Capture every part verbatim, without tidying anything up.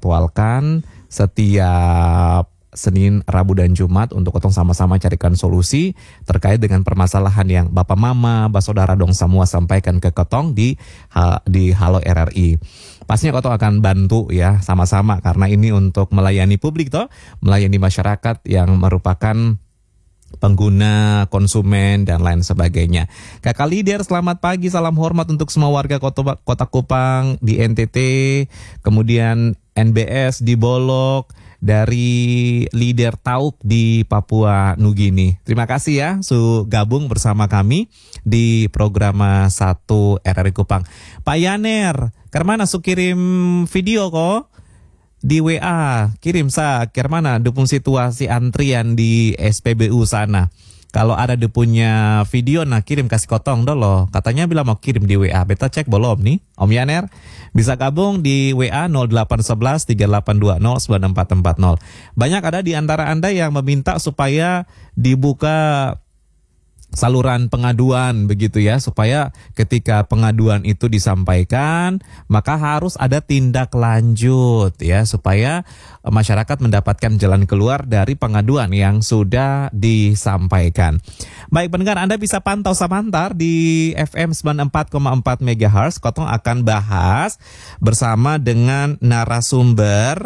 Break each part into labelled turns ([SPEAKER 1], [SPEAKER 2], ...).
[SPEAKER 1] jadwalkan setiap Senin, Rabu, dan Jumat untuk Kotong sama-sama carikan solusi terkait dengan permasalahan yang Bapak Mama, Bapak Saudara dong semua sampaikan ke Kotong di di Halo R R I. Pastinya Kotong akan bantu ya sama-sama karena ini untuk melayani publik toh, melayani masyarakat yang merupakan pengguna, konsumen, dan lain sebagainya. Kakak Lider, selamat pagi, salam hormat untuk semua warga Kota, Kota Kupang di N T T, kemudian N B S di Bolok, dari Lider Taup di Papua Nugini. Terima kasih ya su gabung bersama kami di program satu R R I Kupang. Pak Yaner, kermana su kirim video kok? Di W A, kirim sa, kermana dukung situasi antrian di S P B U sana. Kalau ada dia punya video, nah kirim kasih Kotong dulu. Katanya bilang mau kirim di W A. Beta cek belum nih, Om Yaner. Bisa gabung di W A nol delapan satu satu tiga delapan dua nol sembilan empat empat nol. Banyak ada di antara Anda yang meminta supaya dibuka saluran pengaduan begitu ya, supaya ketika pengaduan itu disampaikan maka harus ada tindak lanjut ya, supaya masyarakat mendapatkan jalan keluar dari pengaduan yang sudah disampaikan. Baik pendengar, Anda bisa pantau sebentar di F M sembilan puluh empat koma empat megahertz. Kotong akan bahas bersama dengan narasumber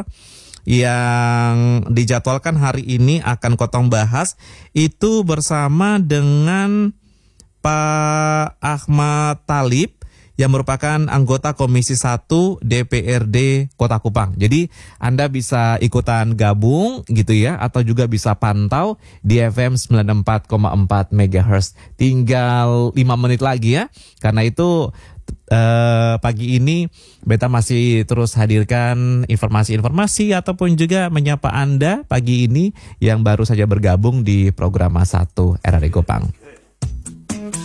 [SPEAKER 1] yang dijadwalkan hari ini akan Kotong bahas itu bersama dengan Pak Ahmad Talib yang merupakan anggota Komisi satu D P R D Kota Kupang. Jadi Anda bisa ikutan gabung gitu ya, atau juga bisa pantau di F M sembilan puluh empat koma empat megahertz. Tinggal lima menit lagi ya. Karena itu Uh, pagi ini Beta masih terus hadirkan informasi-informasi ataupun juga menyapa Anda pagi ini yang baru saja bergabung di program satu R R I Kupang.